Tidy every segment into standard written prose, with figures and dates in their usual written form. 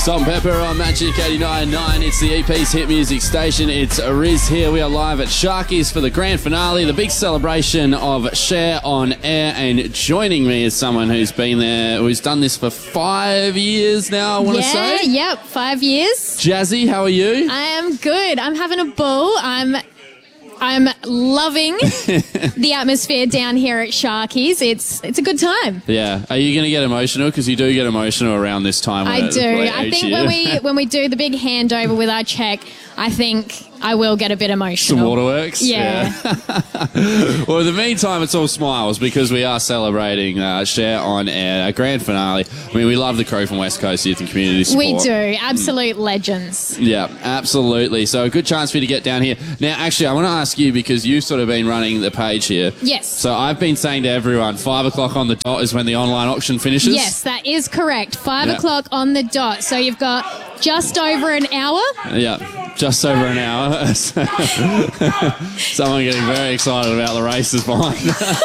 Salt and Pepper on Magic 89.9. It's the EP's hit music station. It's Riz here. We are live at Sharkies for the grand finale, the big celebration of Share on Air. And joining me is someone who's been there, who's done this for 5 years now, I want to say. Yep, 5 years. Jazzy, how are you? I am good. I'm having a ball. I'm loving the atmosphere down here at Sharkies. It's a good time. Yeah. Are you going to get emotional? Because you do get emotional around this time. I do. I think when we do the big handover with our check, I think I will get a bit emotional. Some waterworks? Yeah. Well, in the meantime, it's all smiles because we are celebrating Share on Air, a grand finale. I mean, we love the crew from West Coast Youth and Community Support. We do. Absolute legends. Yeah, absolutely. So a good chance for you to get down here. Now, actually, I want to ask you because you've sort of been running the page here. Yes. So I've been saying to everyone, 5 o'clock on the dot is when the online auction finishes. Yes, that is correct. 5 o'clock on the dot. So you've got just over an hour. Yeah, just over an hour. Someone getting very excited about the races behind.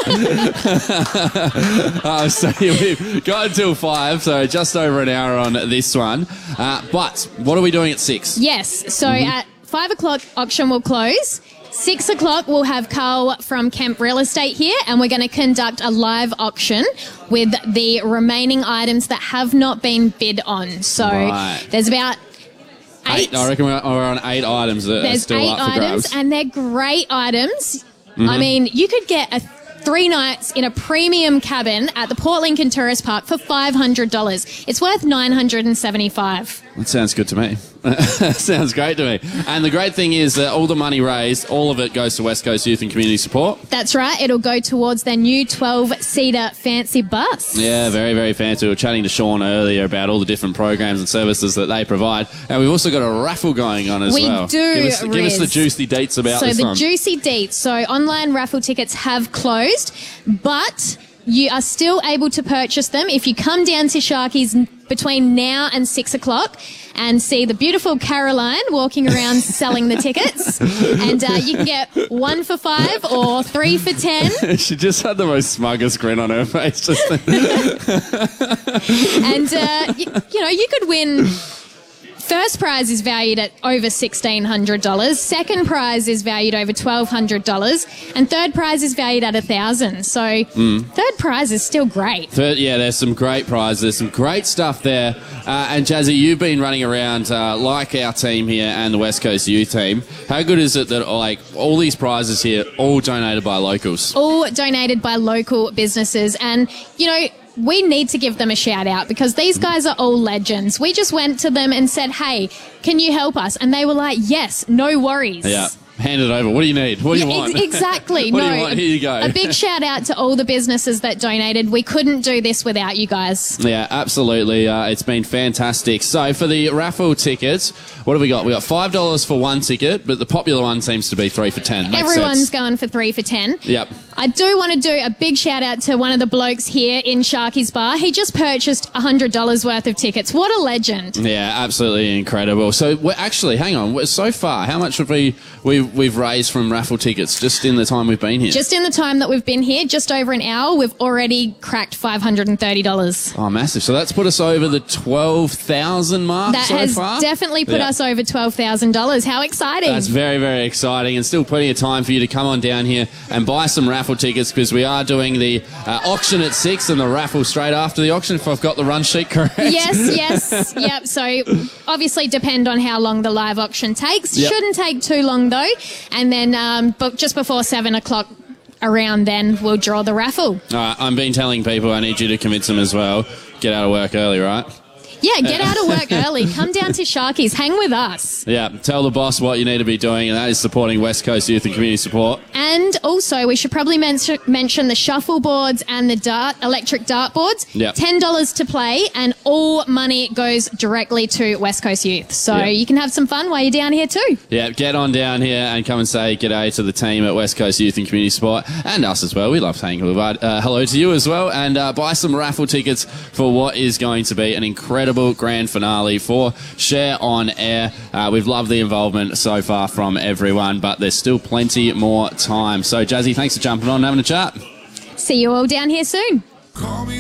So we've got until 5, so just over an hour on this one. But what are we doing at 6? Yes, so at 5 o'clock auction will close. 6 o'clock, we'll have Carl from Kemp Real Estate here, and we're going to conduct a live auction with the remaining items that have not been bid on. So there's about 8. I reckon we're on 8 items that are still up for grabs. There's 8 items, and they're great items. I mean, you could get 3 nights in a premium cabin at the Port Lincoln Tourist Park for $500. It's worth $975. That sounds good to me. Sounds great to me. And the great thing is that all the money raised, all of it goes to West Coast Youth and Community Support. That's right. It'll go towards their new 12-seater fancy bus. Yeah, very, very fancy. We were chatting to Sean earlier about all the different programs and services that they provide. And we've also got a raffle going on as well. We do, Give us the juicy deets about this one. So the juicy deets. So online raffle tickets have closed, but you are still able to purchase them if you come down to Sharkies between now and 6 o'clock and see the beautiful Caroline walking around selling the tickets. And you can get 1 for $5 or 3 for $10. She just had the most smuggest grin on her face just then. And, you could win. First prize is valued at over $1,600. Second prize is valued over $1,200, and third prize is valued at $1,000. So third prize is still great. There's some great prizes. There's some great stuff there. And Jazzy, you've been running around like our team here and the West Coast Youth team. How good is it that all these prizes here, all donated by locals? All donated by local businesses, and we need to give them a shout out because these guys are all legends. We just went to them and said, hey, can you help us? And they were like, yes, no worries. Yeah. Hand it over. What do you need? What do you want? Exactly. What do you want? Here you go. A big shout out to all the businesses that donated. We couldn't do this without you guys. Yeah, absolutely. It's been fantastic. So for the raffle tickets, what have we got? We got $5 for 1 ticket, but the popular one seems to be 3 for $10. Everyone's going for 3 for $10. Yep. I do want to do a big shout out to one of the blokes here in Sharkies Bar. He just purchased $100 worth of tickets. What a legend. Yeah, absolutely incredible. So hang on. So far, how much have we've raised from raffle tickets just in the time we've been here? Just in the time that we've been here, just over an hour, we've already cracked $530. Oh, massive. So that's put us over the 12,000 mark so far? That has definitely put us over $12,000. How exciting. That's very, very exciting, and still plenty of time for you to come on down here and buy some raffle tickets because we are doing the auction at 6 and the raffle straight after the auction, if I've got the run sheet correct. Yes. Yep. So obviously depend on how long the live auction takes. Yep. Shouldn't take too long though. And then but just before 7 o'clock, around then, we'll draw the raffle. All right, I've been telling people I need you to convince them as well. Get out of work early, right? Yeah, get out of work early. Come down to Sharkies. Hang with us. Yeah, tell the boss what you need to be doing, and that is supporting West Coast Youth and Community Support. And also, we should probably mention the shuffleboards and the electric dartboards. Yep. $10 to play, and all money goes directly to West Coast Youth. So you can have some fun while you're down here too. Yeah, get on down here and come and say g'day to the team at West Coast Youth and Community Support, and us as well. We love saying hello to you as well, and buy some raffle tickets for what is going to be an incredible grand finale for Share on Air. We've loved the involvement so far from everyone, but there's still plenty more time. So, Jazzy, thanks for jumping on and having a chat. See you all down here soon.